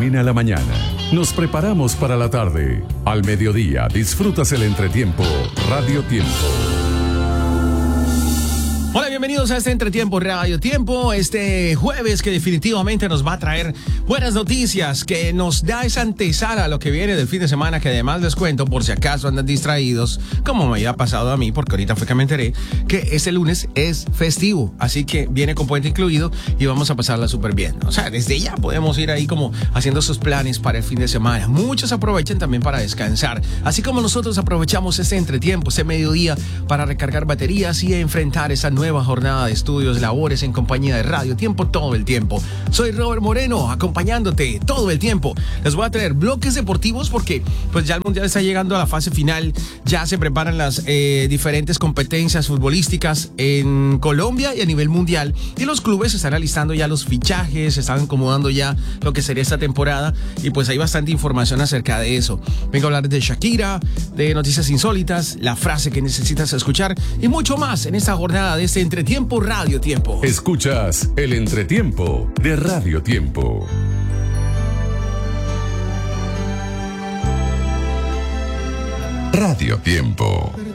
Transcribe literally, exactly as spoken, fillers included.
termina la mañana. Nos preparamos para la tarde. Al mediodía disfrutas el entretiempo Radio Tiempo. Hola, bienvenidos a este Entretiempo Radio Tiempo, este jueves que definitivamente nos va a traer buenas noticias, que nos da esa antesala a lo que viene del fin de semana, que además les cuento, por si acaso andan distraídos, como me había pasado a mí, porque ahorita fue que me enteré, que este lunes es festivo, así que viene con puente incluido y vamos a pasarla súper bien. O sea, desde ya podemos ir ahí como haciendo sus planes para el fin de semana. Muchos aprovechan también para descansar, así como nosotros aprovechamos este entretiempo, este mediodía, para recargar baterías y enfrentar esa nueva nueva jornada de estudios, labores en compañía de Radio Tiempo todo el tiempo. Soy Robert Moreno, acompañándote todo el tiempo. Les voy a traer bloques deportivos porque pues ya el Mundial está llegando a la fase final. Ya se preparan las eh, diferentes competencias futbolísticas en Colombia y a nivel mundial. Y los clubes están alistando ya los fichajes, están acomodando ya lo que sería esta temporada. Y pues hay bastante información acerca de eso. Vengo a hablar de Shakira, de noticias insólitas, la frase que necesitas escuchar y mucho más en esta jornada de este Entretiempo Radio Tiempo. Escuchas el Entretiempo de Radio Tiempo. Radio Tiempo.